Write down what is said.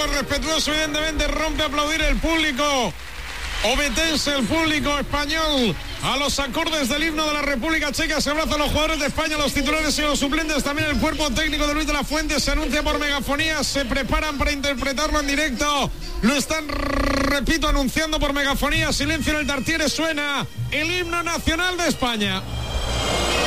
saludo respetuoso, evidentemente, rompe a aplaudir el público obetense, el público español, a los acordes del himno de la República Checa. Se abrazan los jugadores de España, los titulares y los suplentes. También el cuerpo técnico de Luis de la Fuente se anuncia por megafonía. Se preparan para interpretarlo en directo. Lo están, repito, anunciando por megafonía. Silencio en el Tartiere, suena el himno nacional de España.